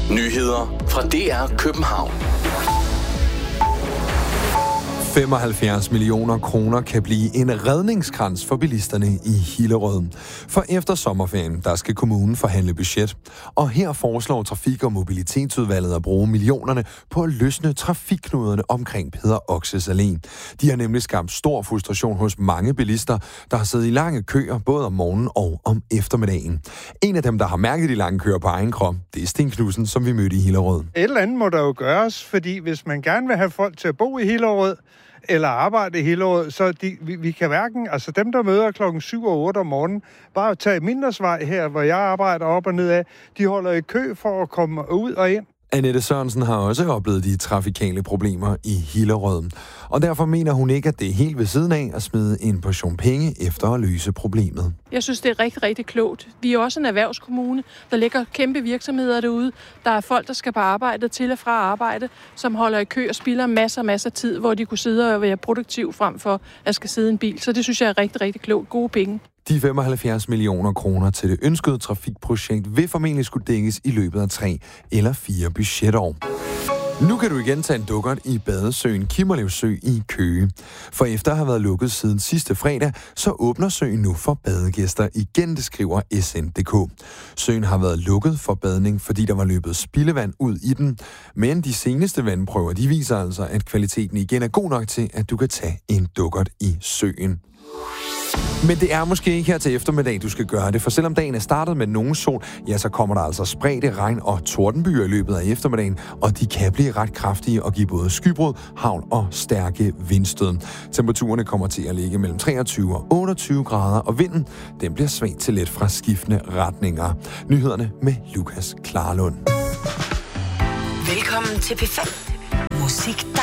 Nyheder fra DR København. 75 millioner kroner kan blive en redningskrans for bilisterne i Hillerød. For efter sommerferien, der skal kommunen forhandle budget. Og her foreslår Trafik- og Mobilitetsudvalget at bruge millionerne på at løsne trafikknuderne omkring Peder Oxes Allé. De har nemlig skabt stor frustration hos mange bilister, der har siddet i lange køer både om morgenen og om eftermiddagen. En af dem, der har mærket de lange køer på egen krop, det er Sten Knudsen, som vi mødte i Hillerød. Et eller andet må der jo gøres, fordi hvis man gerne vil have folk til at bo i Hillerød, eller arbejde i Hillerød, så vi kan hverken, altså dem, der møder klokken 7 og 8 om morgenen, bare tage Mindersvej her, hvor jeg arbejder op og ned af, de holder i kø for at komme ud og ind. Annette Sørensen har også oplevet de trafikale problemer i Hillerød, og derfor mener hun ikke, at det er helt ved siden af at smide en portion penge efter at løse problemet. Jeg synes, det er rigtig, rigtig klogt. Vi er også en erhvervskommune. Der ligger kæmpe virksomheder derude. Der er folk, der skal på arbejde til og fra arbejde, som holder i kø og spilder masser af tid, hvor de kunne sidde og være produktiv frem for at skal sidde i en bil. Så det synes jeg er rigtig, rigtig klogt. Gode penge. De 75 millioner kroner til det ønskede trafikprojekt vil formentlig skulle dækkes i løbet af 3 eller 4 budgetår. Nu kan du igen tage en dukkert i badesøen Kimmerlev Sø i Køge. For efter at have været lukket siden sidste fredag, så åbner søen nu for badegæster igen, det skriver SN.dk. Søen har været lukket for badning, fordi der var løbet spildevand ud i den. Men de seneste vandprøver, de viser altså, at kvaliteten igen er god nok til, at du kan tage en dukkert i søen. Men det er måske ikke her til eftermiddag, du skal gøre det, for selvom dagen er startet med nogen sol, ja, så kommer der altså spredte regn- og tordenbyer i løbet af eftermiddagen, og de kan blive ret kraftige og give både skybrud, hagl og stærke vindstød. Temperaturerne kommer til at ligge mellem 23 og 28 grader, og vinden, den bliver svag til let fra skiftende retninger. Nyhederne med Lukas Klarlund. Velkommen til P5. Musik, der